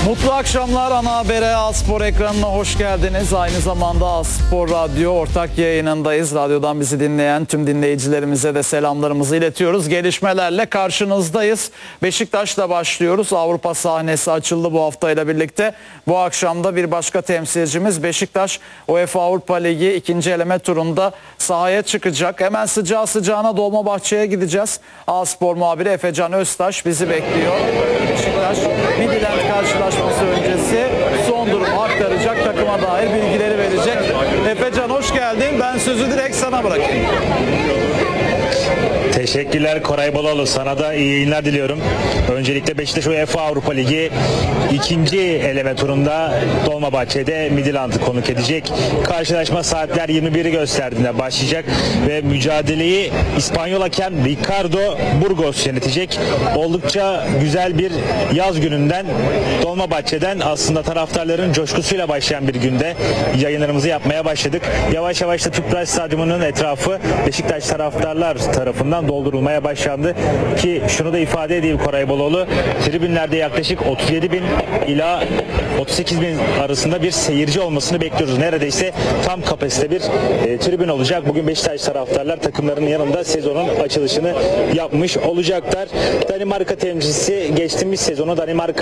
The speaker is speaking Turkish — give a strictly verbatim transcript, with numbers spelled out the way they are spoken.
Mutlu akşamlar. Ana Haber'e, A-Spor ekranına hoş geldiniz. Aynı zamanda A-Spor Radyo ortak yayınındayız. Radyodan bizi dinleyen tüm dinleyicilerimize de selamlarımızı iletiyoruz. Gelişmelerle karşınızdayız. Beşiktaş'la başlıyoruz. Avrupa sahnesi açıldı bu haftayla birlikte. Bu akşam da bir başka temsilcimiz Beşiktaş UEFA Avrupa Ligi ikinci eleme turunda sahaya çıkacak. Hemen sıcağı sıcağına Dolmabahçe'ye gideceğiz. A-Spor muhabiri Efecan Öztaş bizi bekliyor. Beşiktaş Midland karşılaşması öncesi son durumu aktaracak, takıma dair bilgileri verecek. Efecan hoş geldin. Ben sözü direkt sana bırakayım. Teşekkürler Koray Boloğlu. Sana da iyi yayınlar diliyorum. Öncelikle Beşiktaş UEFA Avrupa Ligi ikinci eleme turunda Dolmabahçe'de Midland'ı konuk edecek. Karşılaşma saatler yirmi biri gösterdiğinde başlayacak ve mücadeleyi İspanyol hakem Ricardo Burgos yönetecek. Oldukça güzel bir yaz gününden, Dolmabahçe'den aslında taraftarların coşkusuyla başlayan bir günde yayınlarımızı yapmaya başladık. Yavaş yavaş da Tüpraş Stadyumu'nun etrafı Beşiktaş taraftarlar tarafından doldurulmaya başlandı ki şunu da ifade edeyim Koray Boloğlu, tribünlerde yaklaşık otuz yedi bin ila otuz sekiz bin arasında bir seyirci olmasını bekliyoruz. Neredeyse tam kapasite bir e, tribün olacak. Bugün Beşiktaş taraftarlar takımlarının yanında sezonun açılışını yapmış olacaklar. Danimarka temsilcisi geçtiğimiz sezonu Danimarka